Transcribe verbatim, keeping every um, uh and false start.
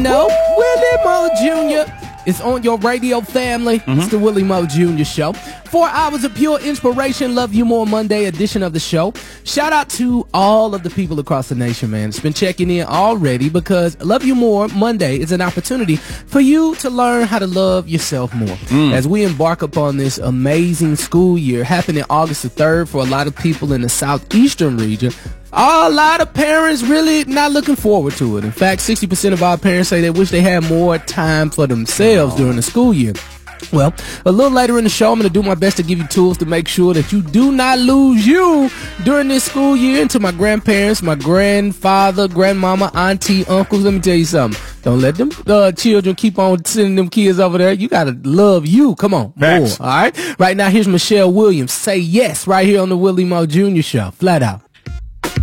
know, Willie Moe Junior is on your radio, family. Mm-hmm. It's the Willie Moe Junior Show. Four hours of pure inspiration. Love You More Monday edition of the show. Shout out to all of the people across the nation, man. It's been checking in already because Love You More Monday is an opportunity for you to learn how to love yourself more. Mm. As we embark upon this amazing school year happening August the third for a lot of people in the southeastern region, a lot of parents really not looking forward to it. In fact, sixty percent of our parents say they wish they had more time for themselves during the school year. Well, a little later in the show, I'm going to do my best to give you tools to make sure that you do not lose you during this school year. And to my grandparents, my grandfather, grandmama, auntie, uncles, let me tell you something. Don't let them uh, children keep on sending them kids over there. You got to love you. Come on. More, all right? Right now, here's Michelle Williams. Say yes right here on the Willie Moe Junior Show. Flat out.